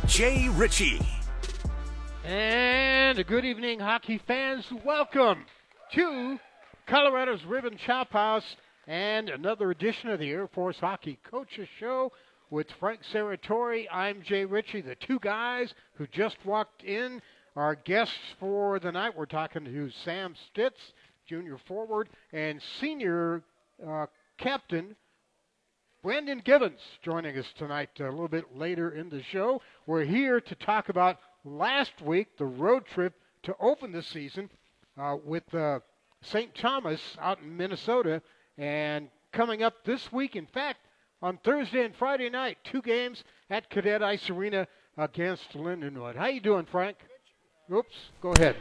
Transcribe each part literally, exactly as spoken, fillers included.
Jay Ritchie. And a good evening, hockey fans. Welcome to Colorado's Ribbon Chop House and another edition of the Air Force Hockey Coaches Show with Frank Serratore. I'm Jay Ritchie. The two guys who just walked in are guests for the night. We're talking to Sam Stitz, junior forward, and senior uh, captain Brandon Givens joining us tonight a little bit later in the show. We're here to talk about last week, the road trip to open the season uh, with uh, Saint Thomas out in Minnesota, and coming up this week, in fact, on Thursday and Friday night, two games at Cadet Ice Arena against Lindenwood. How you doing, Frank? Oops, go ahead.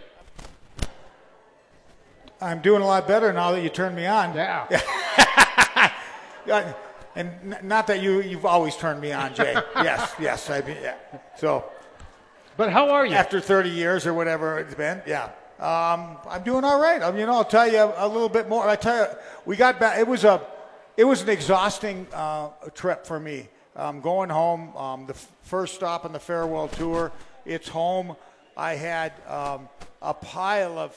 I'm doing a lot better now that you turned me on. Yeah. And n- not that you, you've always turned me on, Jay. yes, yes. I mean, yeah. So, but how are you? After thirty years or whatever it's been, yeah. Um, I'm doing all right. I mean, you know, I'll tell you a, a little bit more. I tell you, we got back. It was a, it was an exhausting uh, trip for me. Um, going home, um, the f- first stop on the farewell tour. It's home. I had um, a pile of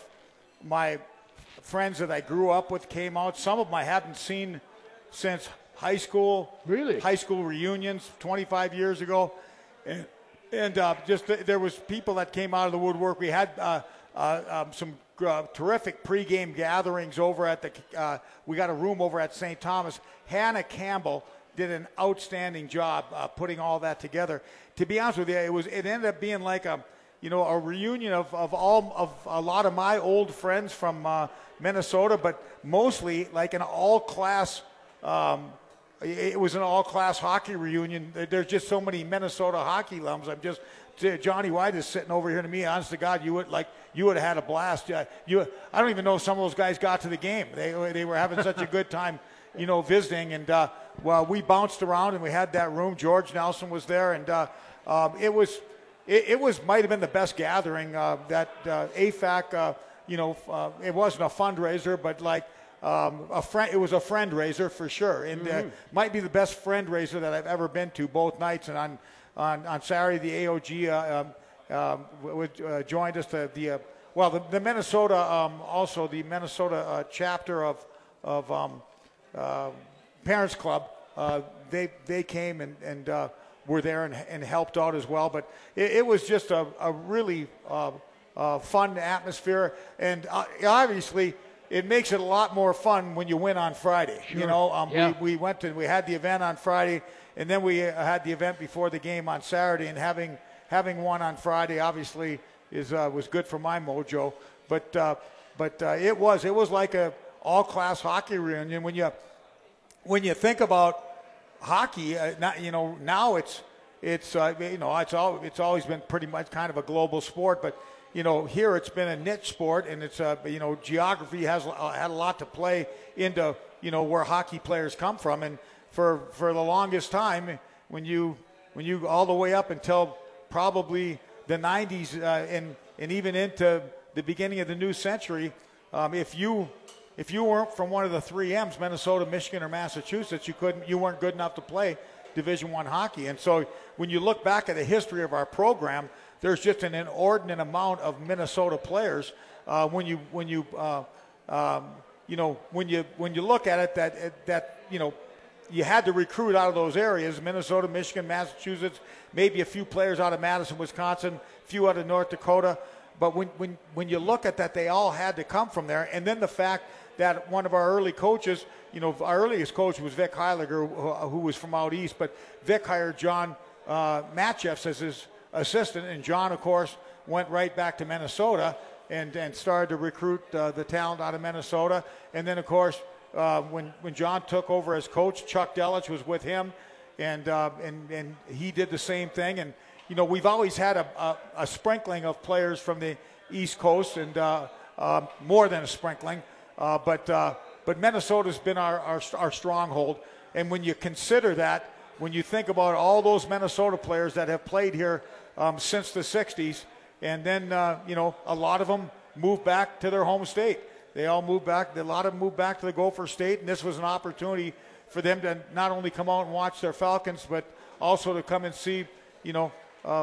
my friends that I grew up with came out. Some of them I haven't seen since high school. Really? High school reunions twenty-five years ago. And, and uh, just th- there was people that came out of the woodwork. We had uh, uh, um, some uh, terrific pregame gatherings over at the, uh, we got a room over at Saint Thomas. Hannah Campbell did an outstanding job uh, putting all that together. To be honest with you, it was, it ended up being like a, you know, a reunion of, of all of a lot of my old friends from uh, Minnesota, but mostly like an all-class. Um, it was an all-class hockey reunion. There's just so many Minnesota hockey alums. I'm just Johnny White is sitting over here to me. Honest to God, you would like you would have had a blast. Yeah, you. I don't even know if some of those guys got to the game. They they were having such a good time, you know, visiting. And uh, well, we bounced around and we had that room. George Nelson was there, and uh, um, it was. It, it was might have been the best gathering uh, that uh, A F A C, uh, you know, uh, it wasn't a fundraiser, but like um, a friend, it was a friend raiser for sure, and mm-hmm. uh, might be the best friend raiser that I've ever been to both nights. And on on, on Saturday, the A O G uh, um, um, w- uh, joined us. The, the uh, well, the, the Minnesota um, also the Minnesota uh, chapter of of um, uh, Parents Club. Uh, they they came and and. Uh, were there and, and helped out as well. But it, it was just a, a really uh, uh, fun atmosphere. And uh, obviously, it makes it a lot more fun when you win on Friday. Sure. You know, um, yeah. we, we went to, we had the event on Friday, and then we had the event before the game on Saturday. And having having one on Friday, obviously, is uh, was good for my mojo. But uh, but uh, it was it was like a all-class hockey reunion. When you when you think about hockey, uh, not, you know, now it's it's uh, you know it's all it's always been pretty much kind of a global sport, but you know here it's been a niche sport, and it's uh, you know geography has uh, had a lot to play into you know where hockey players come from, and for for the longest time when you when you all the way up until probably the nineties uh, and and even into the beginning of the new century, um, if you If you weren't from one of the three M's, Minnesota, Michigan, or Massachusetts, you couldn't. You weren't good enough to play Division One hockey. And so, when you look back at the history of our program, there's just an inordinate amount of Minnesota players. Uh, when you when you uh, um, you know when you when you look at it, that that you know you had to recruit out of those areas: Minnesota, Michigan, Massachusetts, maybe a few players out of Madison, Wisconsin, a few out of North Dakota. But when when when you look at that, they all had to come from there. And then the fact that one of our early coaches, you know, our earliest coach was Vic Heiliger, who, who was from out east, but Vic hired John uh, Matcheffs as his assistant, and John, of course, went right back to Minnesota and, and started to recruit uh, the talent out of Minnesota. And then, of course, uh, when, when John took over as coach, Chuck Delich was with him, and, uh, and, and he did the same thing. And, you know, we've always had a, a, a sprinkling of players from the East Coast, and uh, uh, more than a sprinkling. Uh, but uh, but Minnesota's been our, our our stronghold, and when you consider that, when you think about all those Minnesota players that have played here um, since the sixties, and then uh, you know a lot of them moved back to their home state. They all moved back. A lot of them moved back to the Gopher State, and this was an opportunity for them to not only come out and watch their Falcons, but also to come and see, you know, um,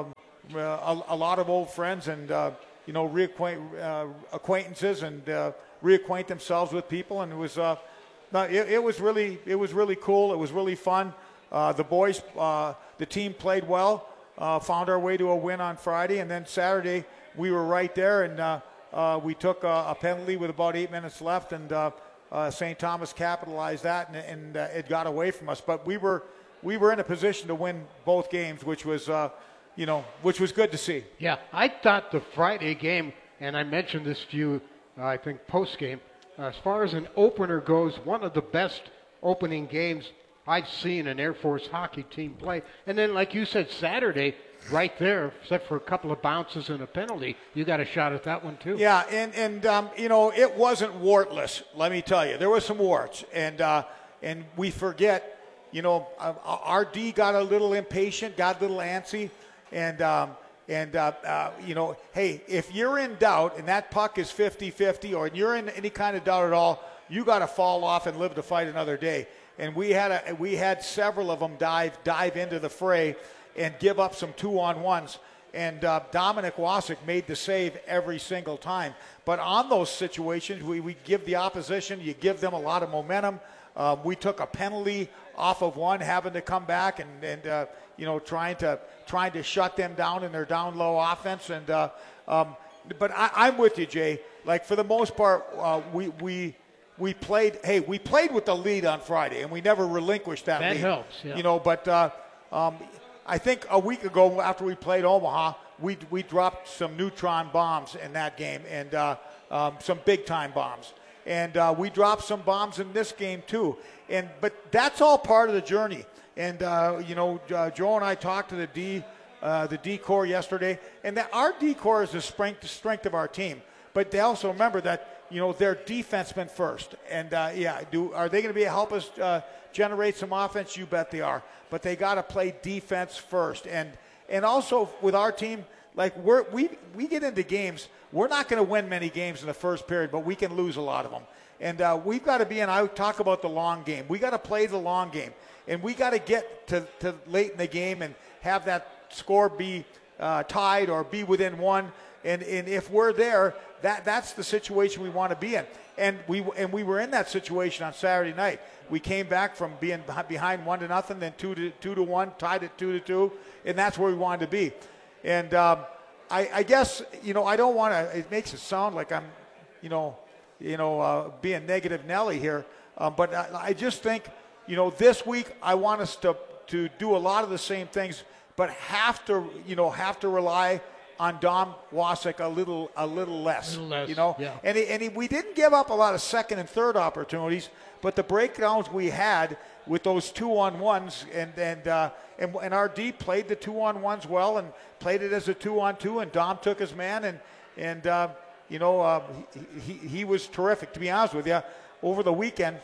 uh, a, a lot of old friends and, uh, you know, reacquaint, uh, acquaintances and uh, reacquaint themselves with people. And it was, uh, it, it was really, it was really cool. It was really fun. Uh, the boys, uh, the team played well, uh, found our way to a win on Friday. And then Saturday, we were right there, and uh, uh, we took a, a penalty with about eight minutes left, and uh, uh, Saint Thomas capitalized that, and, and uh, it got away from us. But we were we were in a position to win both games, which was, uh, you know, which was good to see. Yeah, I thought the Friday game, and I mentioned this to you, uh, I think post game, uh, as far as an opener goes, one of the best opening games I've seen an Air Force hockey team play. And then, like you said, Saturday, right there, except for a couple of bounces and a penalty, you got a shot at that one too. Yeah, and, and um, you know, it wasn't wartless, let me tell you. There was some warts, and uh, and we forget, you know, uh, our D got a little impatient, got a little antsy, and, um, and uh, uh, you know, hey, if you're in doubt and that puck is fifty-fifty or you're in any kind of doubt at all, you got to fall off and live to fight another day. And we had a, we had several of them dive dive into the fray and give up some two-on-ones. And uh, Dominic Wasik made the save every single time. But on those situations, we, we give the opposition, you give them a lot of momentum. Um, we took a penalty off of one, having to come back and, and uh, you know, trying to trying to shut them down in their down-low offense. And uh, um, but I, I'm with you, Jay. Like, for the most part, uh, we we – We played. Hey, we played with the lead on Friday, and we never relinquished that, that lead. That helps, yeah. You know, but uh, um, I think a week ago, after we played Omaha, we we dropped some neutron bombs in that game, and uh, um, some big time bombs, and uh, we dropped some bombs in this game too. And but that's all part of the journey. And uh, you know, uh, Joe and I talked to the D, uh, the D core yesterday, and that our D core is the strength, the strength of our team. But they also remember that, you know, their defensemen first. And, uh, yeah, do are they going to be help us uh, generate some offense? You bet they are. But they got to play defense first. And and also with our team, like we're, we we get into games, we're not going to win many games in the first period, but we can lose a lot of them. And uh, we've got to be in, I talk about the long game. We got to play the long game. And we got to get to, to late in the game and have that score be uh, tied or be within one. And, and if we're there, that that's the situation we want to be in. And we and we were in that situation on Saturday night. We came back from being behind one to nothing, then two to two to one, tied at two to two, and that's where we wanted to be. And um, I, I guess you know I don't want to. It makes it sound like I'm, you know, you know, uh, being negative Nelly here. Um, but I, I just think, you know, this week I want us to to do a lot of the same things, but have to you know have to rely on Dom Wasik a little a little less, a little less you know. yeah. And, he, and he, we didn't give up a lot of second and third opportunities, but the breakdowns we had with those two-on-ones, and and, uh, and and our D played the two-on-ones well and played it as a two-on-two, and Dom took his man, and, and uh, you know, uh, he, he, he was terrific. To be honest with you, over the weekend,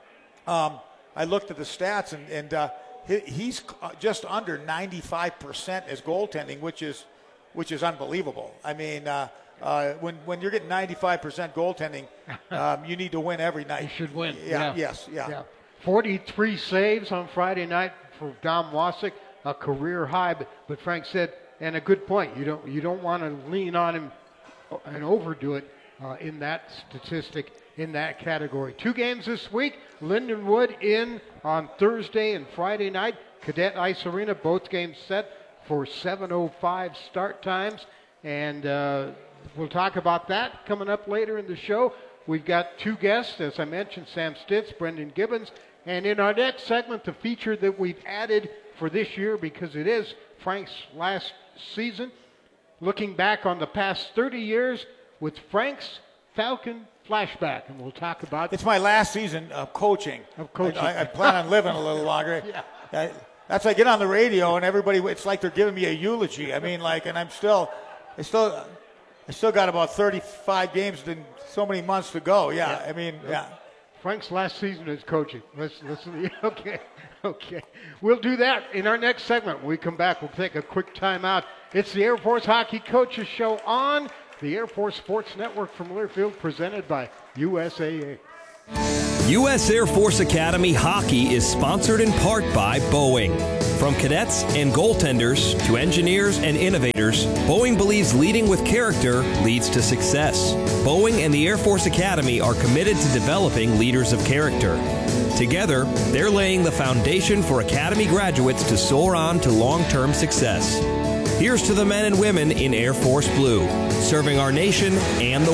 um, I looked at the stats, and, and uh, he, he's just under ninety-five percent as goaltending, which is which is unbelievable. I mean, uh, uh, when when you're getting ninety-five percent goaltending, um, you need to win every night. You should win. Yeah, yeah. Yes. Yeah. yeah. forty-three saves on Friday night for Dom Wasik, a career high. But, but Frank said, and a good point, you don't you don't want to lean on him and overdo it uh, in that statistic, in that category. Two games this week. Lindenwood in on Thursday and Friday night. Cadet Ice Arena, both games set for seven oh five start times, and uh, we'll talk about that coming up later in the show. We've got two guests, as I mentioned, Sam Stitz, Brendan Gibbons, and in our next segment, the feature that we've added for this year, because it is Frank's last season, looking back on the past thirty years with Frank's Falcon Flashback, and we'll talk about It's my last season of coaching. Of coaching. I, I, I plan on living a little longer. Yeah. I, That's I get on the radio and everybody, it's like they're giving me a eulogy. I mean, like, and I'm still, I still, I still got about thirty-five games and so many months to go. Yeah, yeah. I mean, yeah. Frank's last season is coaching. Let's listen. Okay, okay. We'll do that in our next segment. When we come back, we'll take a quick time out. It's the Air Force Hockey Coaches Show on the Air Force Sports Network from Learfield, presented by U S A A. U S Air Force Academy Hockey is sponsored in part by Boeing. From cadets and goaltenders to engineers and innovators, Boeing believes leading with character leads to success. Boeing and the Air Force Academy are committed to developing leaders of character. Together, they're laying the foundation for Academy graduates to soar on to long-term success. Here's to the men and women in Air Force Blue, serving our nation and the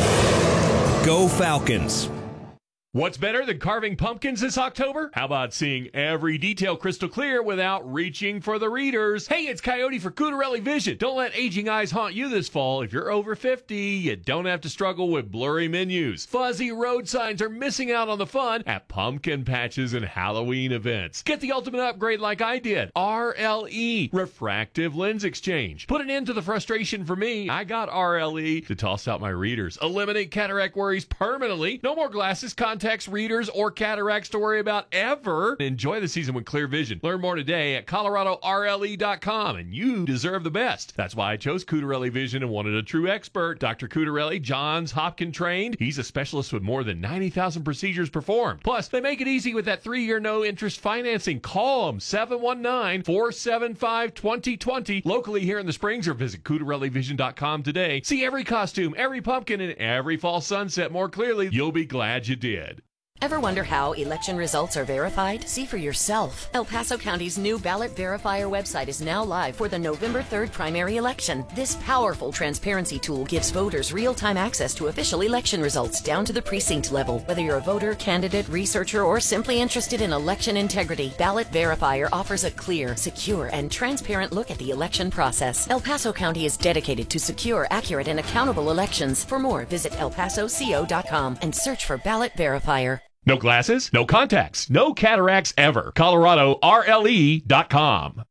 world. Go Falcons! What's better than carving pumpkins this October? How about seeing every detail crystal clear without reaching for the readers? Hey, it's Coyote for Cutarelli Vision. Don't let aging eyes haunt you this fall. If you're over fifty, you don't have to struggle with blurry menus. Fuzzy road signs are missing out on the fun at pumpkin patches and Halloween events. Get the ultimate upgrade like I did. R L E, Refractive Lens Exchange. Put an end to the frustration for me. I got R L E to toss out my readers. Eliminate cataract worries permanently. No more glasses, contacts, readers, or cataracts to worry about ever. Enjoy the season with clear vision. Learn more today at Colorado R L E dot com, and you deserve the best. That's why I chose Cutarelli Vision and wanted a true expert. Doctor Cutarelli, Johns Hopkins trained. He's a specialist with more than ninety thousand procedures performed. Plus, they make it easy with that three-year no-interest financing. Call them, seven one nine, four seven five, two zero two zero. Locally here in the Springs, or visit Cutarelli Vision dot com today. See every costume, every pumpkin, and every fall sunset more clearly. You'll be glad you did. Ever wonder how election results are verified? See for yourself. El Paso County's new Ballot Verifier website is now live for the November third primary election. This powerful transparency tool gives voters real-time access to official election results down to the precinct level. Whether you're a voter, candidate, researcher, or simply interested in election integrity, Ballot Verifier offers a clear, secure, and transparent look at the election process. El Paso County is dedicated to secure, accurate, and accountable elections. For more, visit el paso co dot com and search for Ballot Verifier. No glasses, no contacts, no cataracts ever. Colorado R L E dot com.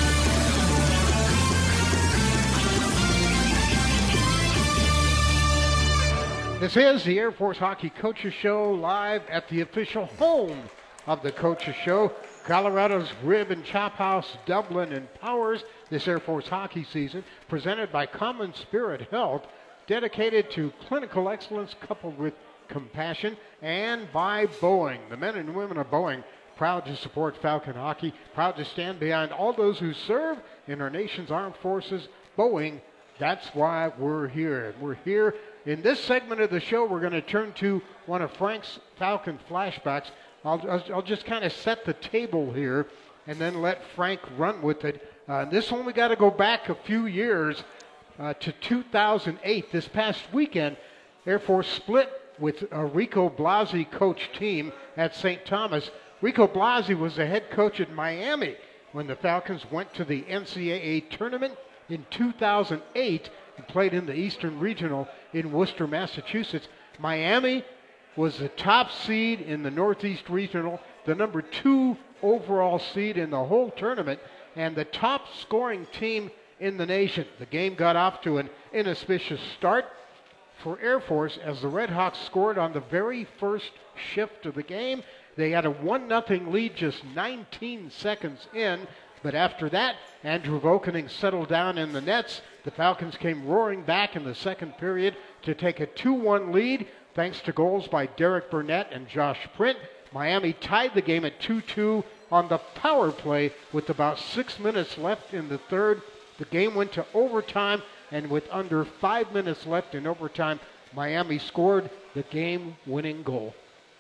This is the Air Force Hockey Coaches Show, live at the official home of the Coaches Show. Colorado's Rib and Chop House, Dublin, empowers this Air Force hockey season, presented by Common Spirit Health, dedicated to clinical excellence coupled with compassion, and by Boeing. The men and women of Boeing, proud to support Falcon hockey, proud to stand behind all those who serve in our nation's armed forces. Boeing, that's why we're here. We're here in this segment of the show. We're going to turn to one of Frank's Falcon flashbacks. I'll, I'll, I'll just kind of set the table here and then let Frank run with it. Uh, this one we got to go back a few years uh, to two thousand eight. This past weekend, Air Force split with a Rico Blasi coach team at Saint Thomas. Rico Blasi was the head coach at Miami when the Falcons went to the N C double A tournament in two thousand eight and played in the Eastern Regional in Worcester, Massachusetts. Miami was the top seed in the Northeast Regional, the number two overall seed in the whole tournament, and the top scoring team in the nation. The game got off to an inauspicious start for Air Force as the Red Hawks scored on the very first shift of the game. They had a one nothing lead just nineteen seconds in, but after that, Andrew Vokaning settled down in the nets. The Falcons came roaring back in the second period to take a two one lead thanks to goals by Derek Burnett and Josh Print. Miami tied the game at two two on the power play with about six minutes left in the third. The game went to overtime, and with under five minutes left in overtime, Miami scored the game-winning goal.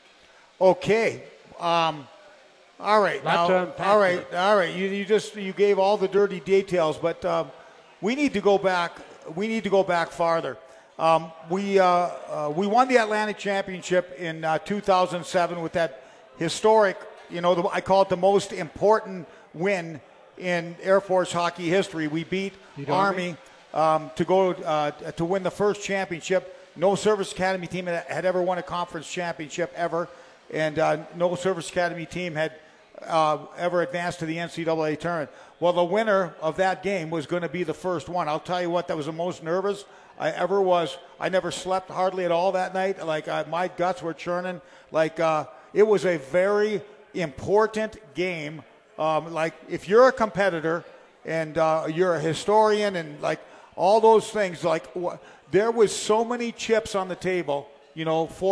Okay. Um, all right. Now, all right. There. All right. You, you just you gave all the dirty details, but um, we need to go back. We need to go back farther. Um, we uh, uh, we won the Atlantic Championship in uh, two thousand seven with that historic. You know, the, I call it the most important win in Air Force hockey history. We beat Army. Um, to go uh, to win the first championship. No Service Academy team had, had ever won a conference championship ever, and uh, no Service Academy team had uh, ever advanced to the N C double A tournament. Well, the winner of that game was going to be the first one. I'll tell you what, that was the most nervous I ever was. I never slept hardly at all that night. Like uh, my guts were churning. Like uh, it was a very important game. Um, like if you're a competitor and uh, you're a historian and like all those things, like w- there was so many chips on the table, you know, for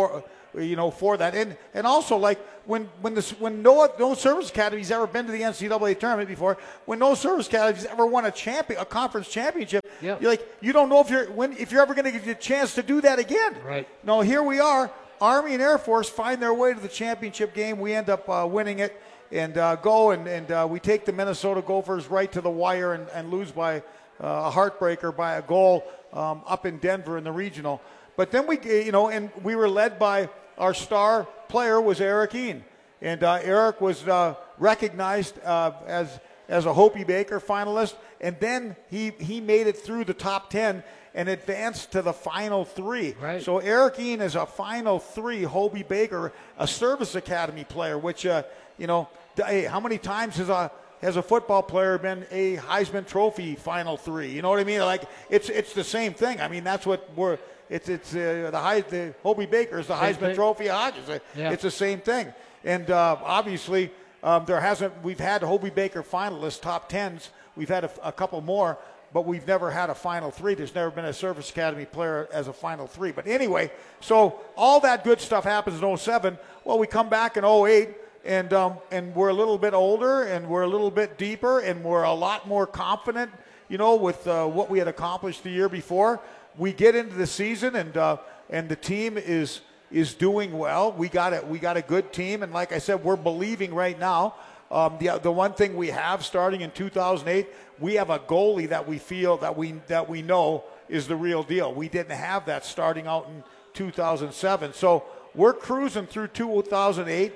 you know, for that. And and also, like, when when this when no no service academy's ever been to the N C double A tournament before, when no service academy's ever won a champion a conference championship, yeah. you're like, you don't know if you're when if you're ever going to get a chance to do that again. Right. No, here we are. Army and Air Force find their way to the championship game. We end up uh, winning it and uh, go and and uh, we take the Minnesota Gophers right to the wire and, and lose by uh, a heartbreaker by a goal um, up in Denver in the regional. But then we, you know, and we were led by our star player was Eric Ehn. And uh, Eric was uh, recognized uh, as as a Hobey Baker finalist. And then he, he made it through the top ten and advanced to the final three. Right. So Eric Ehn is a final three Hobey Baker, a service academy player, which, uh, you know, hey, how many times has a has a football player been a Heisman Trophy final three? You know what I mean? Like, it's it's the same thing. I mean, that's what we're – It's it's uh, the high the Hobey Baker is the Same Heisman thing. Trophy of Hodges. Yeah. It's the same thing, and uh, obviously um, there hasn't. We've had Hobey Baker finalists, top tens. We've had a, a couple more, but we've never had a final three. There's never been a Service Academy player as a final three. But anyway, so all that good stuff happens in oh seven. Well, we come back in oh eight, and um, and we're a little bit older, and we're a little bit deeper, and we're a lot more confident. You know, with uh, what we had accomplished the year before. We get into the season and uh, and the team is is doing well. We got it. We got a good team, and like I said, we're believing right now. Um, the the one thing we have starting in two thousand eight, we have a goalie that we feel that we that we know is the real deal. We didn't have that starting out in two thousand seven, so we're cruising through two thousand eight,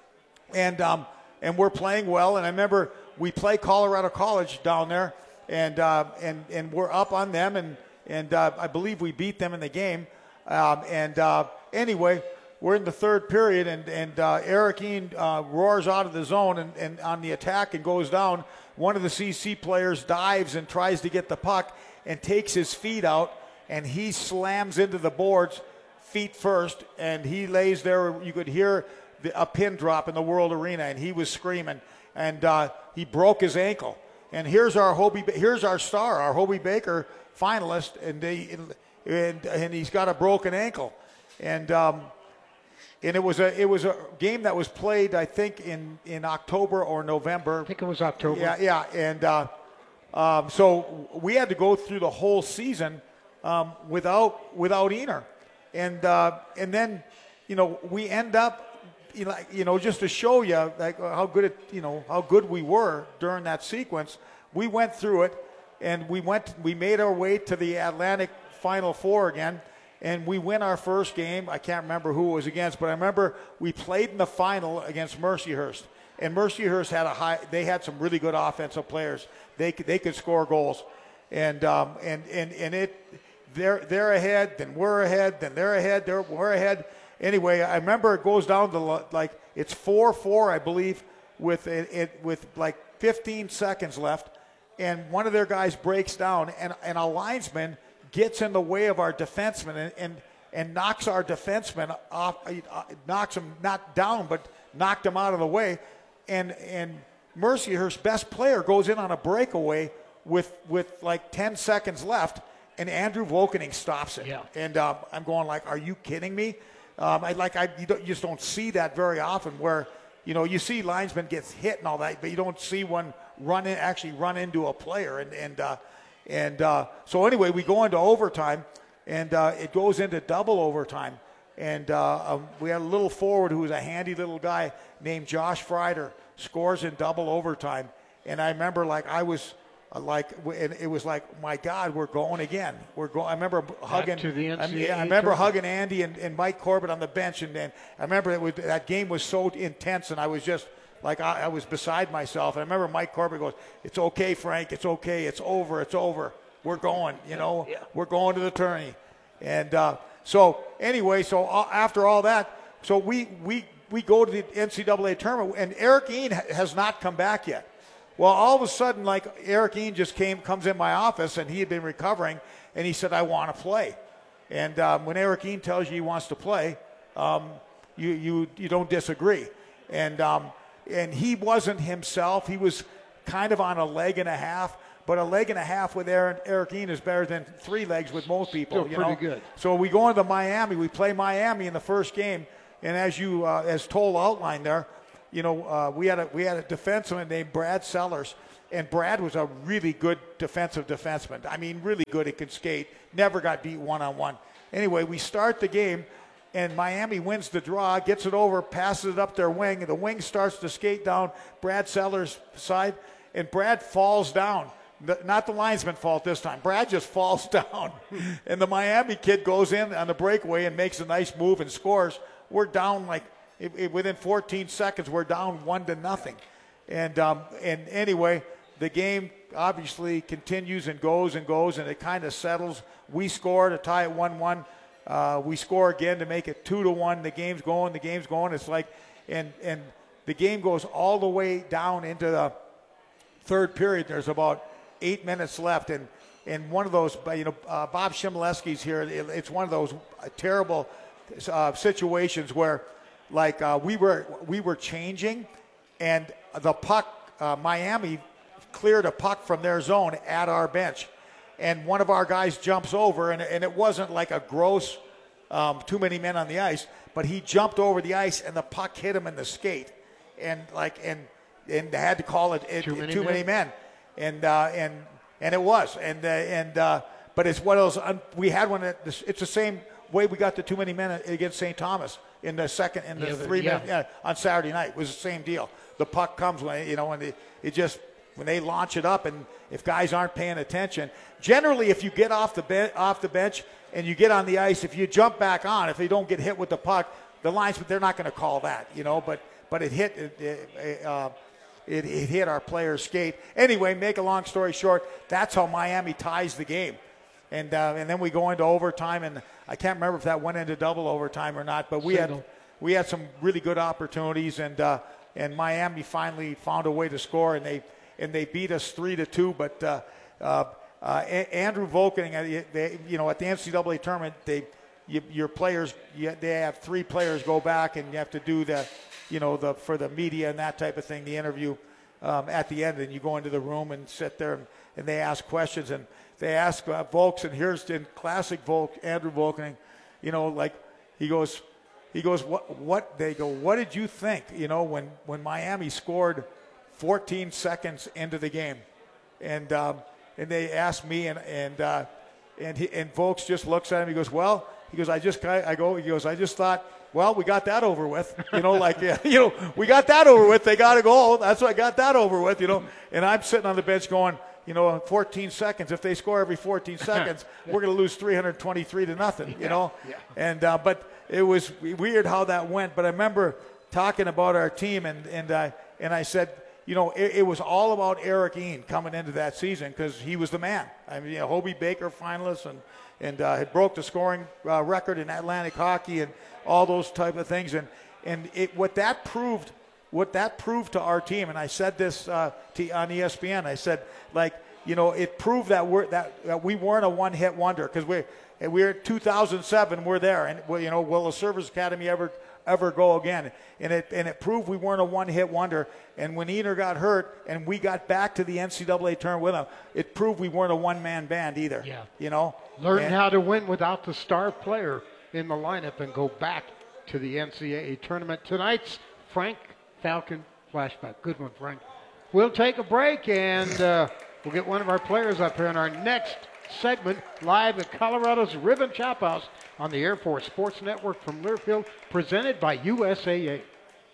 and um, and we're playing well. And I remember we play Colorado College down there, and uh, and and we're up on them and. And uh, I believe we beat them in the game. Um, and uh, anyway, we're in the third period, and, and uh, Eric Ehn uh, roars out of the zone and, and on the attack and goes down. One of the C C players dives and tries to get the puck and takes his feet out, and he slams into the boards feet first, and he lays there. You could hear the, a pin drop in the World Arena, and he was screaming. And uh, he broke his ankle. And here's our Hobey, here's our star, our Hobey Baker finalist, and they and and he's got a broken ankle, and um, and it was a it was a game that was played, I think, in, in October or November. I think it was October. Yeah, yeah, and uh, um, so we had to go through the whole season um, without without Ehner, and uh, and then you know we end up you know, you know just to show you like how good it you know how good we were during that sequence. We went through it. And we went. We made our way to the Atlantic Final Four again, and we win our first game. I can't remember who it was against, but I remember we played in the final against Mercyhurst, and Mercyhurst had a high. They had some really good offensive players. They could, they could score goals, and um, and and and it. They're they're ahead. Then we're ahead. Then they're ahead. They're we're ahead. Anyway, I remember it goes down to like it's four four, I believe, with it, it with like fifteen seconds left. And one of their guys breaks down, and, and a linesman gets in the way of our defenseman and, and, and knocks our defenseman off, uh, knocks him not down, but knocked him out of the way. And and Mercyhurst's best player goes in on a breakaway with with like ten seconds left, and Andrew Vokening stops it. Yeah. And um, I'm going like, are you kidding me? Um, I like I you, don't, you just don't see that very often. Where you know you see linesmen gets hit and all that, but you don't see one. Run in, actually run into a player, and and uh, and uh, so anyway, we go into overtime, and uh, it goes into double overtime, and uh, um, we had a little forward who was a handy little guy named Josh Freider scores in double overtime, and I remember like I was uh, like, and it was like, my God, we're going again. We're going. I remember hugging. to the N C A A I, I remember tournament. hugging Andy and, and Mike Corbett on the bench, and, and I remember it was, that game was so intense, and I was just. Like, I, I was beside myself. I remember Mike Corbett goes, it's okay, Frank. It's okay. It's over. It's over. We're going, you know. Yeah. We're going to the tourney. And uh, so, anyway, so uh, after all that, so we, we, we go to the N C double A tournament, and Eric Ehn ha- has not come back yet. Well, all of a sudden, like, Eric Ehn just came, comes in my office, and he had been recovering, and he said, I want to play. And um, when Eric Ehn tells you he wants to play, um, you, you, you don't disagree. And um, And he wasn't himself. He was kind of on a leg and a half, but a leg and a half with Aaron, Eric Ehn is better than three legs with most people. Still you pretty know? good. So we go into Miami. We play Miami in the first game, and as you uh, as Toll outlined there, you know, uh, we had a we had a defenseman named Brad Sellers, and Brad was a really good defensive defenseman. I mean, really good. He could skate. Never got beat one on one. Anyway, we start the game, and Miami wins the draw, gets it over, passes it up their wing, and the wing starts to skate down Brad Sellers' side, and Brad falls down. Not the linesman fault this time. Brad just falls down. And the Miami kid goes in on the breakaway and makes a nice move and scores. We're down like, it, it, within fourteen seconds, we're down one to nothing. And, um, and anyway, the game obviously continues and goes and goes, and it kind of settles. We score to tie it one one. Uh, we score again to make it two to one. The game's going, the game's going. It's like, and, and the game goes all the way down into the third period. There's about eight minutes left, and in one of those, you know, uh, Bob Shimaleski's here. It, it's one of those uh, terrible uh, situations where, like, uh, we were we were changing, and the puck, uh, Miami cleared a puck from their zone at our bench, and one of our guys jumps over, and, and it wasn't like a gross um, too many men on the ice, but he jumped over the ice, and the puck hit him in the skate, and like and and they had to call it, it too many too men. many men. And uh, and and it was, and uh, and uh, but it's one of those. Um, we had one. That, it's the same way we got the too many men against Saint Thomas in the second, in the Yeah, three yeah. minutes yeah, on Saturday night. It was the same deal. The puck comes when you know, and it, it just when they launch it up, and if guys aren't paying attention, generally if you get off the be- off the bench and you get on the ice, if you jump back on, if they don't get hit with the puck, the lines, but they're not going to call that, you know. But but it hit. It, it, uh, It, it hit our player's skate. Anyway, make a long story short, that's how Miami ties the game. And uh, and then we go into overtime, and I can't remember if that went into double overtime or not, but we Single. had we had some really good opportunities, and uh, and Miami finally found a way to score, and they and they beat us three to two. But uh, uh, uh, A- Andrew Volkening, uh, they, you know, at the N C double A tournament, they you, your players, you, they have three players go back, and you have to do the, you know, the for the media and that type of thing, the interview um, at the end, and you go into the room and sit there, and, and they ask questions, and they ask uh, Volks, and here's in classic Volk, Andrew Volkening, you know, like he goes, he goes, what, what, they go, what did you think, you know, when, when Miami scored fourteen seconds into the game? And um, and they asked me, and and uh, and he, and Volks just looks at him. He goes, well, he goes, I just, I, I go, he goes, I just thought, well, we got that over with, you know, like, yeah, you know, we got that over with. They got a goal. That's why I got that over with, you know. And I'm sitting on the bench going, you know, in fourteen seconds, if they score every fourteen seconds, we're going to lose three hundred twenty-three to nothing, you know. Yeah. And uh, but it was weird how that went. But I remember talking about our team, and and I and I said, you know, it, it was all about Eric Ehn coming into that season because he was the man. I mean, you know, Hobie Baker finalist, and and uh, had broke the scoring uh, record in Atlantic hockey, and all those type of things. And and it what that proved. What that proved to our team, and I said this uh, to, on E S P N, I said, like, you know, it proved that we're that, that we weren't a one-hit wonder, because we we're two thousand seven, we're there, and you know, will the Service Academy ever ever go again? And it and it proved we weren't a one-hit wonder. And when Eaner got hurt, and we got back to the N C double A tournament with him, it proved we weren't a one-man band either. Yeah, you know, learn and, how to win without the star player in the lineup and go back to the N C double A tournament. Tonight's Frank Falcon flashback. Good one, Frank. We'll take a break, and uh, we'll get one of our players up here in our next segment, live at Colorado's Ribbon Chop House on the Air Force Sports Network from Learfield, presented by U S A A.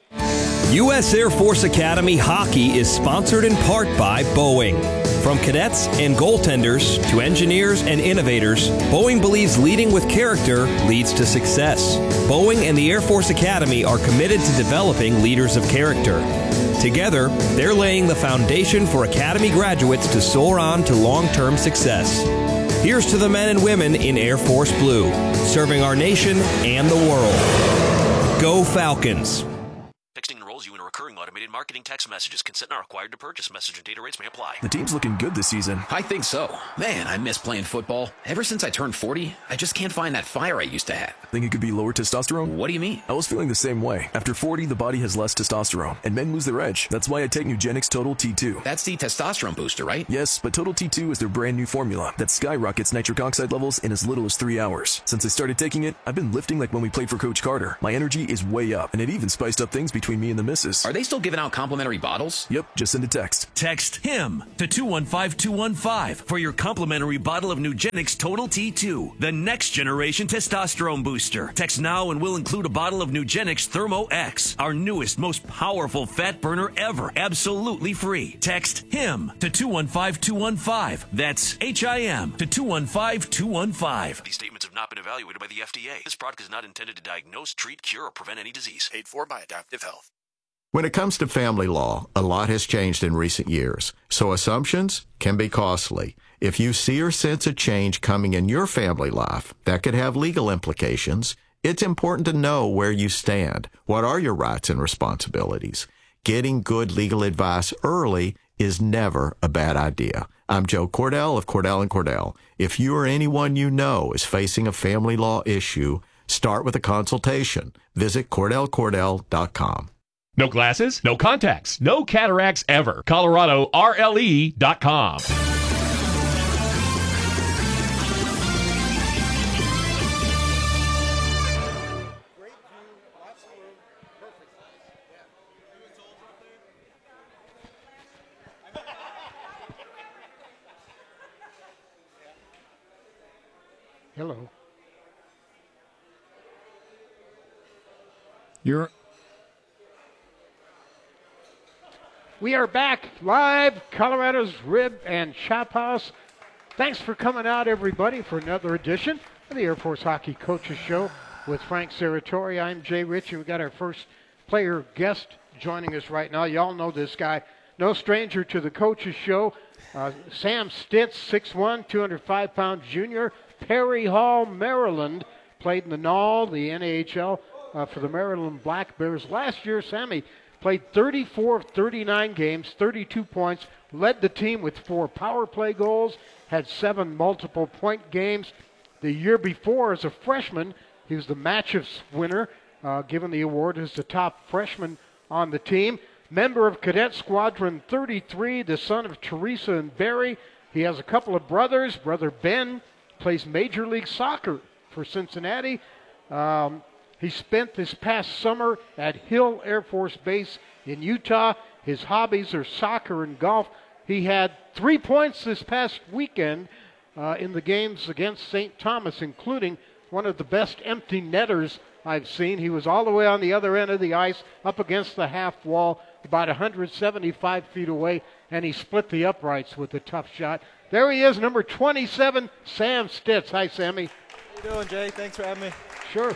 U S Air Force Academy Hockey is sponsored in part by Boeing. From cadets and goaltenders to engineers and innovators, Boeing believes leading with character leads to success. Boeing and the Air Force Academy are committed to developing leaders of character. Together, they're laying the foundation for Academy graduates to soar on to long-term success. Here's to the men and women in Air Force Blue, serving our nation and the world. Go Falcons! Texting enrolls you in a recurring automated marketing text messages. Consent not required to purchase. Message and data rates may apply. The team's looking good this season. I think so. Man, I miss playing football. Ever since I turned forty, I just can't find that fire I used to have. Think it could be lower testosterone? What do you mean? I was feeling the same way. After forty, the body has less testosterone, and men lose their edge. That's why I take Nugenix Total T two. That's the testosterone booster, right? Yes, but Total T two is their brand new formula that skyrockets nitric oxide levels in as little as three hours. Since I started taking it, I've been lifting like when we played for Coach Carter. My energy is way up, and it even spiced up things between me and the missus. Are they still giving out complimentary bottles? Yep, just send a text. Text HIM to two one five two one five for your complimentary bottle of Nugenix Total T two, the next generation testosterone booster. Text now and we'll include a bottle of Nugenix Thermo X, our newest, most powerful fat burner ever, absolutely free. Text HIM to two one five two one five. That's H I M to two one five two one five. These statements have not been evaluated by the F D A. This product is not intended to diagnose, treat, cure, or prevent any disease. Paid for by Adaptive Health. When it comes to family law, a lot has changed in recent years, so assumptions can be costly. If you see or sense a change coming in your family life that could have legal implications, it's important to know where you stand. What are your rights and responsibilities? Getting good legal advice early is never a bad idea. I'm Joe Cordell of Cordell and Cordell. If you or anyone you know is facing a family law issue, start with a consultation. Visit Cordell Cordell dot com. No glasses, no contacts, no cataracts ever. Colorado R L E dot com. Hello. You're. We are back live, Colorado's Rib and Chop House. Thanks for coming out, everybody, for another edition of the Air Force Hockey Coaches Show with Frank Serratori. I'm Jay Ritchie. We got our first player guest joining us right now. Y'all know this guy. No stranger to the Coaches Show. Uh, Sam Stitz, six one, two hundred five pound junior. Perry Hall, Maryland. Played in the N H L, the N A H L, uh, for the Maryland Black Bears. Last year, Sammy played thirty-four of thirty-nine games, thirty-two points, led the team with four power play goals, had seven multiple point games. The year before, as a freshman, he was the matchups winner, uh, given the award as the top freshman on the team. Member of Cadet Squadron thirty-three, the son of Teresa and Barry. He has a couple of brothers. Brother Ben plays Major League Soccer for Cincinnati. Um, He spent this past summer at Hill Air Force Base in Utah. His hobbies are soccer and golf. He had three points this past weekend uh, in the games against Saint Thomas, including one of the best empty netters I've seen. He was all the way on the other end of the ice, up against the half wall, about one hundred seventy-five feet away, and he split the uprights with a tough shot. There he is, number twenty-seven, Sam Stitz. Hi, Sammy. How you doing, Jay? Thanks for having me. Sure.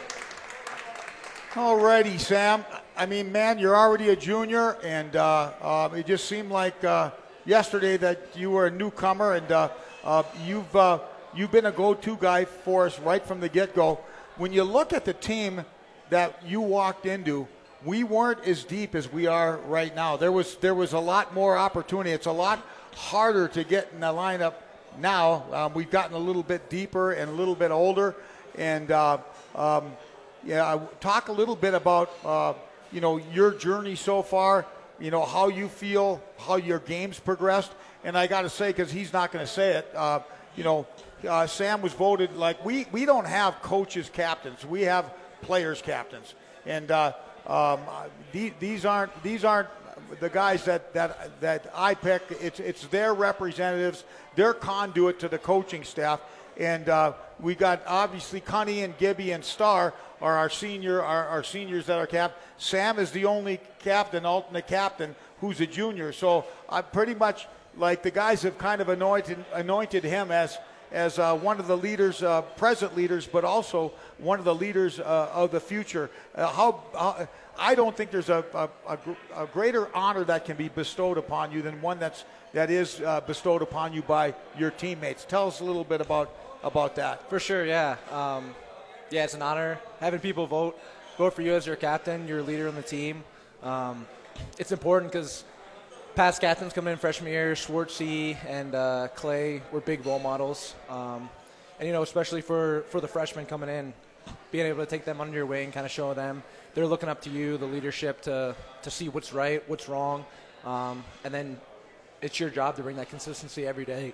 Alrighty, Sam. I mean, man, you're already a junior, and uh, uh, it just seemed like uh, yesterday that you were a newcomer, and uh, uh, you've uh, you've been a go-to guy for us right from the get-go. When you look at the team that you walked into, we weren't as deep as we are right now. There was there was a lot more opportunity. It's a lot harder to get in the lineup now. Um, we've gotten a little bit deeper and a little bit older, and. Uh, um, Yeah, talk a little bit about, uh, you know, your journey so far, you know, how you feel, how your game's progressed. And I got to say, because he's not going to say it, uh, you know, uh, Sam was voted, like, we, we don't have coaches captains. We have players captains. And uh, um, these, these aren't these aren't the guys that, that, that I pick. It's, it's their representatives, their conduit to the coaching staff. And uh, we got, obviously, Cunny and Gibby and Starr are our senior, our, our seniors that are capped. Sam is the only captain, alternate captain, who's a junior. So I pretty much, like, the guys have kind of anointed anointed him as as uh, one of the leaders, uh, present leaders, but also one of the leaders uh, of the future. Uh, how, how I don't think there's a, a, a, a greater honor that can be bestowed upon you than one that's that is uh, bestowed upon you by your teammates. Tell us a little bit about about that. For sure, yeah. Um, yeah, it's an honor having people vote vote for you as your captain, your leader on the team. Um, it's important because past captains coming in freshman year, Schwartzy and uh, Clay were big role models. Um, and, you know, especially for, for the freshmen coming in, being able to take them under your wing, kind of show them they're looking up to you, the leadership, to, to see what's right, what's wrong. Um, and then it's your job to bring that consistency every day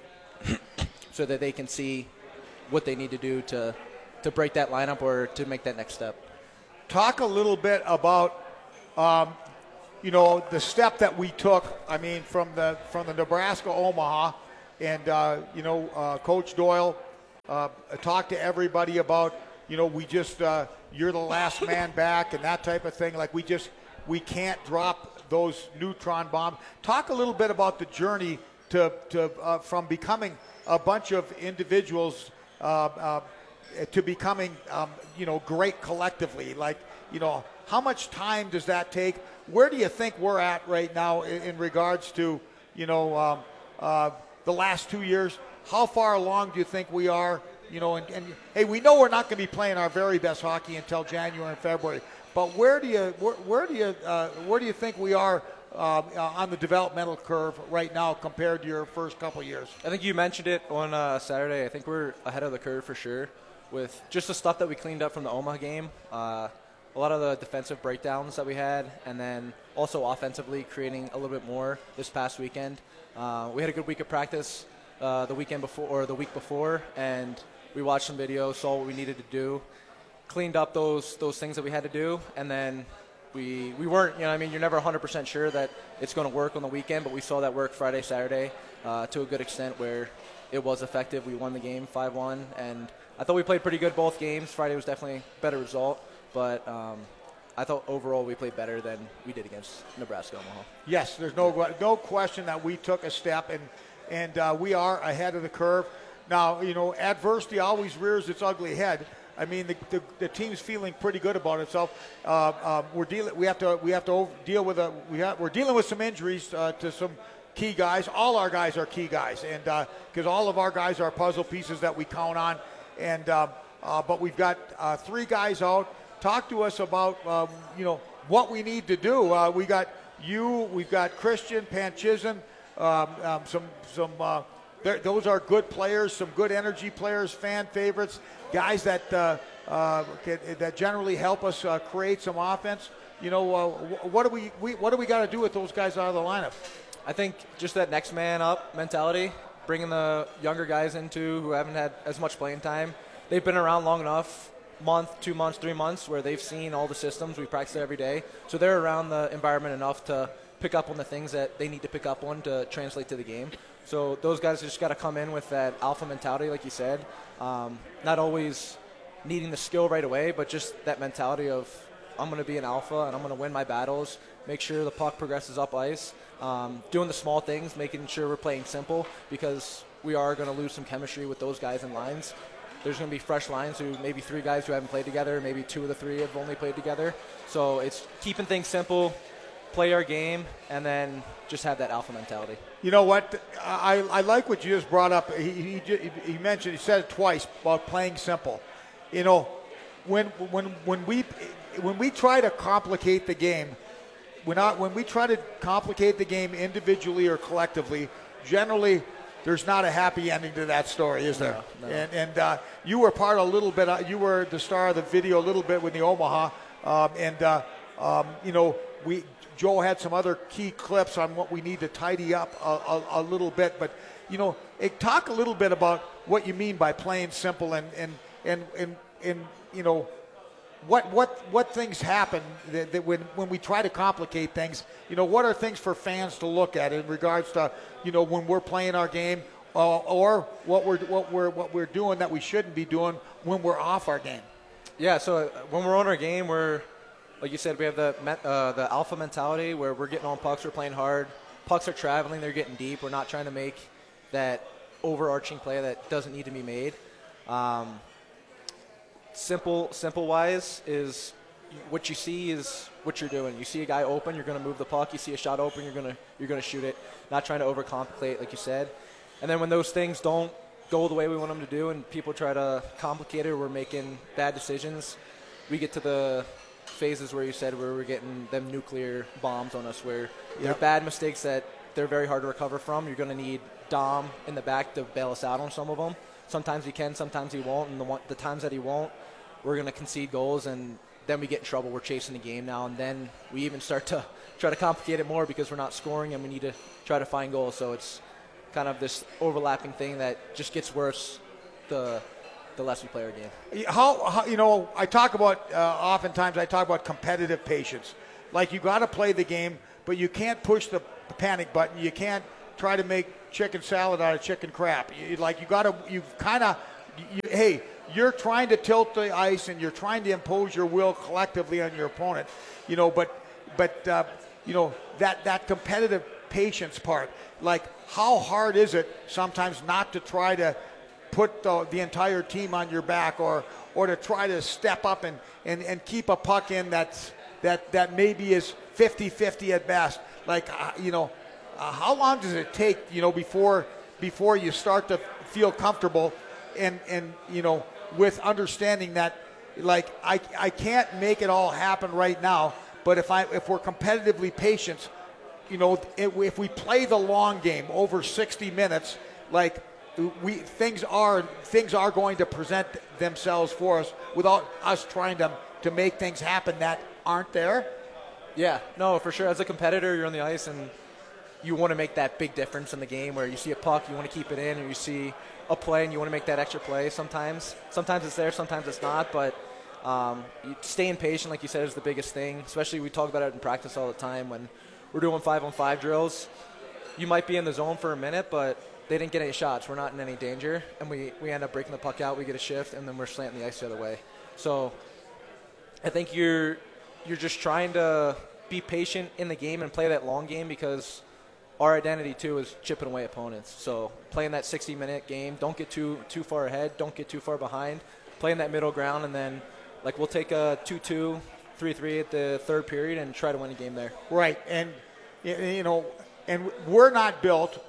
so that they can see what they need to do to, to break that lineup or to make that next step. Talk a little bit about, um, you know, the step that we took. I mean, from the from the Nebraska Omaha, and uh, you know, uh, Coach Doyle uh, talked to everybody about, you know, we just uh, you're the last man back and that type of thing. Like we just we can't drop those neutron bombs. Talk a little bit about the journey to to uh, from becoming a bunch of individuals uh, uh, to becoming um, you know, great collectively. Like, you know, how much time does that take? Where do you think we're at right now in, in regards to, you know, um, uh, the last two years? How far along do you think we are? You know, and, and hey, we know we're not going to be playing our very best hockey until January and February. But where do you where, where do you uh, where do you think we are uh, on the developmental curve right now compared to your first couple years? I think you mentioned it on uh, Saturday. I think we're ahead of the curve for sure, with just the stuff that we cleaned up from the Omaha game. Uh, a lot of the defensive breakdowns that we had, and then also offensively creating a little bit more this past weekend. Uh, we had a good week of practice uh, the weekend before or the week before, and we watched some videos, saw what we needed to do, cleaned up those those things that we had to do, and then we we weren't, you know, I mean, you're never one hundred percent sure that it's going to work on the weekend, but we saw that work Friday, Saturday uh, to a good extent where it was effective. We won the game five one, and I thought we played pretty good both games. Friday was definitely a better result, but um, I thought overall we played better than we did against Nebraska Omaha. Yes, there's no no question that we took a step, and and uh, we are ahead of the curve. Now, you know, adversity always rears its ugly head. I mean, the, the, the team's feeling pretty good about itself. Uh, uh, we're dealing. We have to. We have to deal with a. We have. We're dealing with some injuries uh, to some key guys. All our guys are key guys, and because uh, all of our guys are puzzle pieces that we count on. And uh, uh, but we've got uh, three guys out. Talk to us about um, you know, what we need to do. Uh, we got you. We've got Christian Panchizin. Um, um, some some. Uh, those are good players. Some good energy players. Fan favorites. Guys that uh, uh, that generally help us uh, create some offense. You know, uh, what do we, we what do we got to do with those guys out of the lineup? I think just that next man up mentality, bringing the younger guys into who haven't had as much playing time. They've been around long enough, month, two months, three months, where they've seen all the systems. We practice it every day, so they're around the environment enough to pick up on the things that they need to pick up on to translate to the game. So those guys just got to come in with that alpha mentality, like you said. Um, not always needing the skill right away, but just that mentality of, I'm going to be an alpha and I'm going to win my battles, make sure the puck progresses up ice, um, doing the small things, making sure we're playing simple, because we are going to lose some chemistry with those guys in lines. There's going to be fresh lines who maybe three guys who haven't played together, maybe two of the three have only played together. So it's keeping things simple, play our game, and then just have that alpha mentality. You know what? I, I like what you just brought up. He, he, he mentioned, he said it twice about playing simple. You know, when when when we when we try to complicate the game, we're not, when we try to complicate the game individually or collectively, generally there's not a happy ending to that story, is there? No, no. And, and uh, you were part of a little bit. Uh, you were the star of the video a little bit with the Omaha, um, and uh, um, you know, we. Joe had some other key clips on what we need to tidy up a, a, a little bit, but you know, it, talk a little bit about what you mean by playing simple, and and and and, and you know, what what what things happen that, that when when we try to complicate things. You know, what are things for fans to look at in regards to, you know, when we're playing our game, uh, or what we're what we're what we're doing that we shouldn't be doing when we're off our game. Yeah. So when we're on our game, we're, like you said, we have the uh, the alpha mentality where we're getting on pucks, we're playing hard. Pucks are traveling, they're getting deep. We're not trying to make that overarching play that doesn't need to be made. Um, simple, simple wise is what you see is what you're doing. You see a guy open, you're going to move the puck. You see a shot open, you're going to you're going to shoot it. Not trying to overcomplicate, like you said. And then when those things don't go the way we want them to do, and people try to complicate it, or we're making bad decisions, we get to the phases where you said where we're getting them nuclear bombs on us, where Yep. they're bad mistakes that they're very hard to recover from. You're going to need Dom in the back to bail us out on some of them. Sometimes he can, sometimes he won't, and the, one, the times that he won't, we're going to concede goals, and then we get in trouble. We're chasing the game now, and then we even start to try to complicate it more because we're not scoring, and we need to try to find goals. So it's kind of this overlapping thing that just gets worse the the less we play our game. How, how you know, I talk about, uh, oftentimes I talk about competitive patience. Like, you got to play the game, but you can't push the panic button. You can't try to make chicken salad out of chicken crap. You, like, you got to, you kind of, you, hey, you're trying to tilt the ice and you're trying to impose your will collectively on your opponent, you know, but, but uh, you know, that, that competitive patience part, like, how hard is it sometimes not to try to put the, the entire team on your back, or or to try to step up and, and, and keep a puck in that's, that, that maybe is fifty-fifty at best. Like, uh, you know, uh, how long does it take, you know, before before you start to feel comfortable and, and you know, with understanding that, like, I, I can't make it all happen right now, but if I if we're competitively patient, you know, if, if we play the long game over sixty minutes, like, we things are things are going to present themselves for us without us trying to to make things happen that aren't there. Yeah, no, for sure. As a competitor, you're on the ice and you want to make that big difference in the game where you see a puck, you want to keep it in, or you see a play and you want to make that extra play. Sometimes, sometimes it's there, sometimes it's not. But um, staying patient, like you said, is the biggest thing. Especially we talk about it in practice all the time when we're doing five-on-five drills. You might be in the zone for a minute, but they didn't get any shots. We're not in any danger, and we, we end up breaking the puck out. We get a shift, and then we're slanting the ice the other way. So I think you're you're just trying to be patient in the game and play that long game, because our identity, too, is chipping away opponents. So playing that sixty-minute game, don't get too too far ahead, don't get too far behind, playing that middle ground, and then, like, we'll take a two-two, three-three at the third period and try to win a game there. Right, and, you know, and we're not built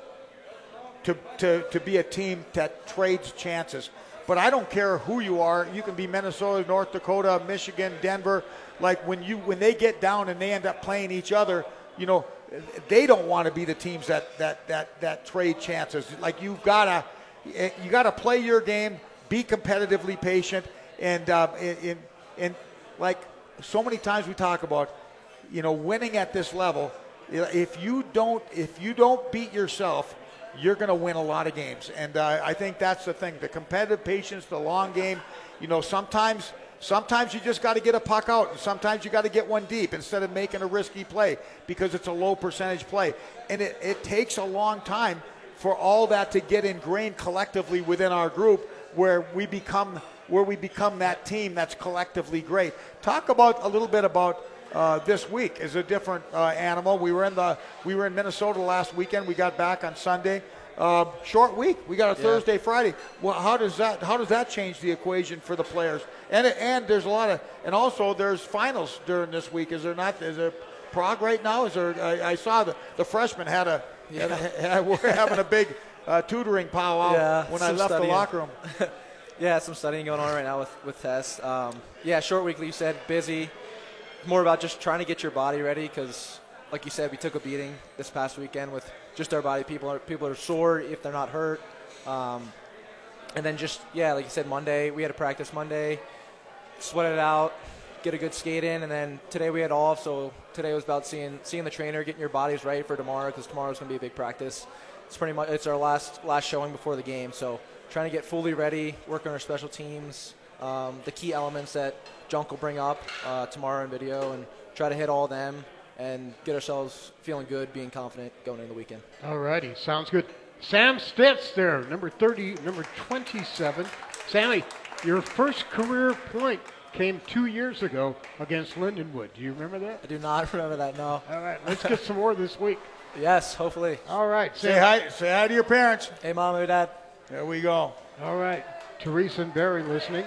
to, to, to be a team that trades chances. But I don't care who you are. You can be Minnesota, North Dakota, Michigan, Denver. Like, when you when they get down and they end up playing each other, you know, they don't want to be the teams that that that, that trade chances. Like, you've gotta you gotta play your game, be competitively patient, and uh, in, in in like so many times we talk about, you know, winning at this level. If you don't if you don't beat yourself, you're going to win a lot of games. And uh, I think that's the thing, the competitive patience, the long game. You know, sometimes sometimes you just got to get a puck out, and sometimes you got to get one deep instead of making a risky play because it's a low percentage play. And it, it takes a long time for all that to get ingrained collectively within our group, where we become where we become that team that's collectively great. Talk about a little bit about Uh, this week is a different uh, animal. We were in the we were in Minnesota last weekend. We got back on Sunday. Uh, short week. We got a Yeah. Thursday, Friday. Well, how does that how does that change the equation for the players? And and there's a lot of and also there's finals during this week. Is there not? Is there Prague right now? Is there? I, I saw the the freshmen had a, Yeah. had a had, we're having a big uh, tutoring powwow Yeah, when I some left studying. the locker room. Yeah, some studying going on right now with with Tess. Um, yeah, short week. Like you said, busy. More about just trying to get your body ready, because, like you said, we took a beating this past weekend with just our body. People are people are sore if they're not hurt, um, and then just yeah, like you said, Monday we had to practice Monday, sweat it out, get a good skate in, and then today we had off. So today was about seeing seeing the trainer, getting your bodies ready for tomorrow, because tomorrow's going to be a big practice. It's pretty much it's our last last showing before the game. So trying to get fully ready, work on our special teams, um, the key elements that Junk will bring up uh, tomorrow in video, and try to hit all of them and get ourselves feeling good, being confident going into the weekend. All righty, sounds good. Sam Stitz there, number thirty, number twenty-seven. Sammy, your first career point came two years ago against Lindenwood. Do you remember that? I do not remember that, no. All right, let's get some more this week. Yes, hopefully. All right. Say hi, say hi to your parents. Hey, Mom and Dad. There we go. All right, Teresa and Barry listening.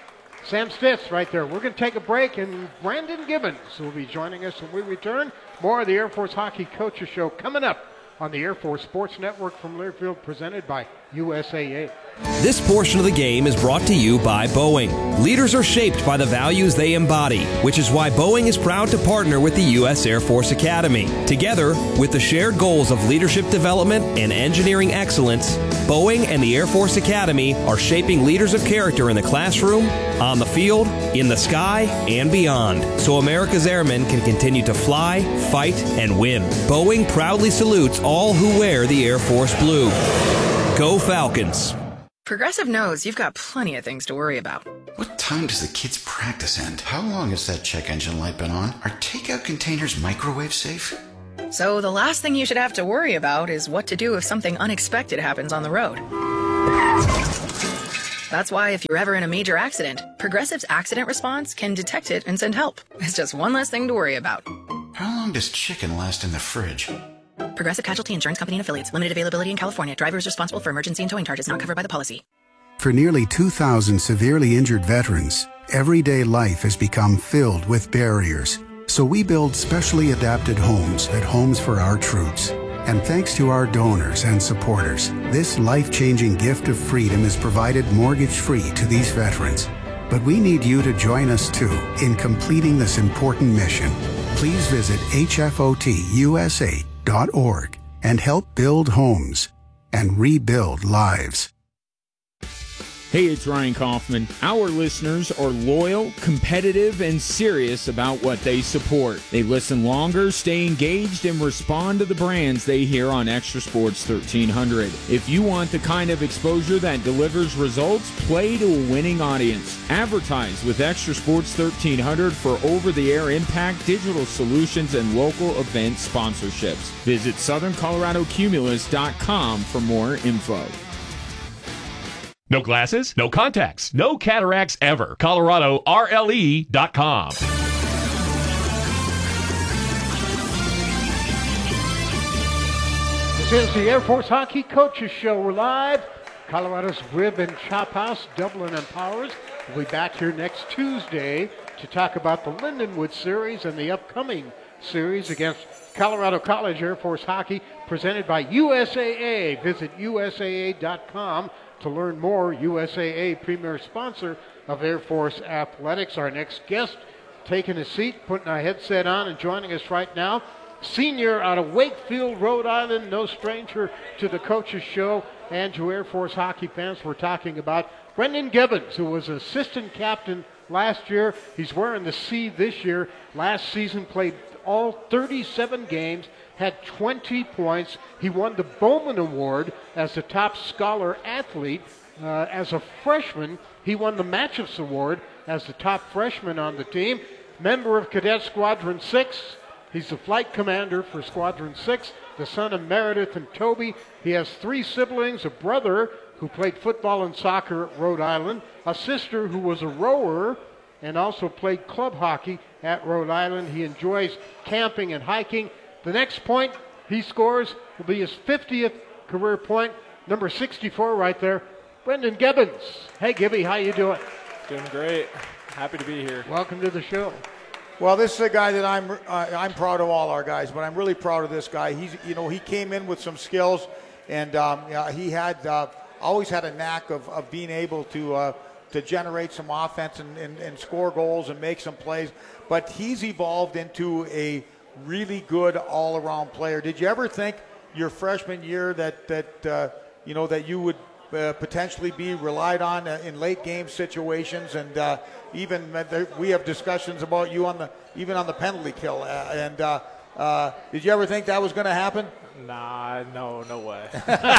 Sam Stitz right there. We're going to take a break, and Brandon Gibbons will be joining us when we return. More of the Air Force Hockey Coaches Show coming up on the Air Force Sports Network from Learfield, presented by U S A A. This portion of the game is brought to you by Boeing. Leaders are shaped by the values they embody, which is why Boeing is proud to partner with the U S Air Force Academy. Together, with the shared goals of leadership development and engineering excellence, Boeing and the Air Force Academy are shaping leaders of character in the classroom, on the field, in the sky, and beyond, so America's airmen can continue to fly, fight, and win. Boeing proudly salutes all who wear the Air Force blue. Go Falcons! Progressive knows you've got plenty of things to worry about. What time does the kids' practice end? How long has that check engine light been on? Are takeout containers microwave safe? So the last thing you should have to worry about is what to do if something unexpected happens on the road. That's why if you're ever in a major accident, Progressive's accident response can detect it and send help. It's just one less thing to worry about. How long does chicken last in the fridge? Progressive Casualty Insurance Company and Affiliates. Limited availability in California. Driver is responsible for emergency and towing charges not covered by the policy. For nearly two thousand severely injured veterans, everyday life has become filled with barriers. So we build specially adapted homes at Homes for Our Troops. And thanks to our donors and supporters, this life-changing gift of freedom is provided mortgage-free to these veterans. But we need you to join us too in completing this important mission. Please visit H F O T U S A dot org and help build homes and rebuild lives. Hey, it's Ryan Kaufman. Our listeners are loyal, competitive, and serious about what they support. They listen longer, stay engaged, and respond to the brands they hear on Extra Sports thirteen hundred. If you want the kind of exposure that delivers results, play to a winning audience. Advertise with Extra Sports thirteen hundred for over-the-air impact, digital solutions, and local event sponsorships. Visit southern colorado cumulus dot com for more info. No glasses, no contacts, no cataracts ever. Colorado R L E dot com. This is the Air Force Hockey Coaches Show. We're live. Colorado's Rib and Chop House, Dublin and Powers. We'll be back here next Tuesday to talk about the Lindenwood Series and the upcoming series against Colorado College Air Force Hockey, presented by U S A A. Visit U S A A dot com to learn more. U S A A, premier sponsor of Air Force Athletics. Our next guest taking a seat, putting a headset on, and joining us right now, senior out of Wakefield, Rhode Island, no stranger to the Coaches Show and to Air Force hockey fans. We're talking about Brendan Gibbons, who was assistant captain last year. He's wearing the C this year. Last season played all thirty-seven games, had twenty points. He won the Bowman Award as the top scholar athlete. Uh, as a freshman, he won the Matchups Award as the top freshman on the team. Member of Cadet Squadron six. He's the flight commander for Squadron six, the son of Meredith and Toby. He has three siblings, a brother who played football and soccer at Rhode Island, a sister who was a rower and also played club hockey at Rhode Island. He enjoys camping and hiking. The next point he scores will be his fiftieth career point, number sixty-four right there, Brendan Gibbons. Hey, Gibby, how you doing? Doing great. Happy to be here. Welcome to the show. Well, this is a guy that I'm uh, I'm proud of all our guys, but I'm really proud of this guy. He's you know he came in with some skills, and um, yeah, he had uh, always had a knack of, of being able to uh, to generate some offense and, and, and score goals and make some plays. But he's evolved into a really good all-around player. Did you ever think your freshman year that that uh, you know that you would uh, potentially be relied on uh, in late game situations, and uh, even uh, there, we have discussions about you on the even on the penalty kill? Uh, and uh, uh, did you ever think that was going to happen? Nah, no, no way.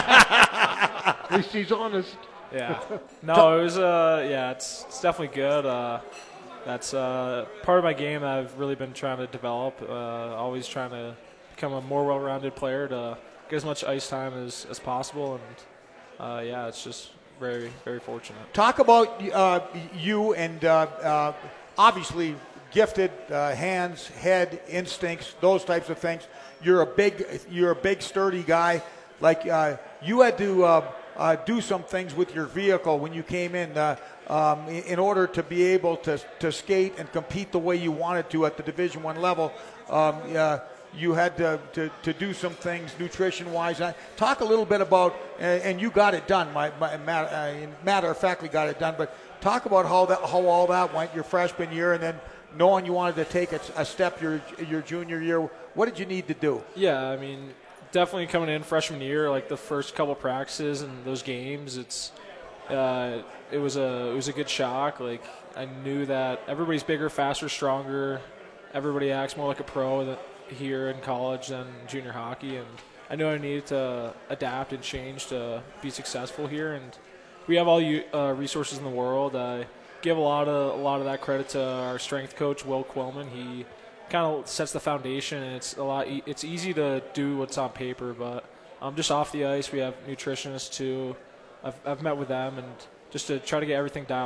At least he's honest. Yeah. No, it was. Uh, yeah, it's, it's definitely good. Uh, That's uh, part of my game that I've really been trying to develop, uh, always trying to become a more well-rounded player to get as much ice time as, as possible. And, uh, yeah, it's just very, very fortunate. Talk about uh, you and uh, uh, obviously gifted uh, hands, head, instincts, those types of things. You're a big, you're a big, sturdy guy. Like uh, you had to uh, uh, do some things with your vehicle when you came in. Uh, Um, in order to be able to, to skate and compete the way you wanted to at the Division One level. Um, uh, you had to, to, to do some things nutrition-wise. Talk a little bit about, and, and you got it done, my, my, matter, uh, matter of factly got it done, but talk about how that how all that went your freshman year, and then knowing you wanted to take a, a step your your junior year. What did you need to do? Yeah, I mean, definitely coming in freshman year, like the first couple practices and those games, it's uh, it was a it was a good shock. Like I knew that everybody's bigger, faster, stronger. Everybody acts more like a pro than, here in college than junior hockey, and I knew I needed to adapt and change to be successful here. And we have all the uh, resources in the world. I give a lot of a lot of that credit to our strength coach, Will Quillman. He kind of sets the foundation, and it's a lot. E- it's easy to do what's on paper, but um, just off the ice, we have nutritionists too. I've I've met with them, and just to try to get everything dialed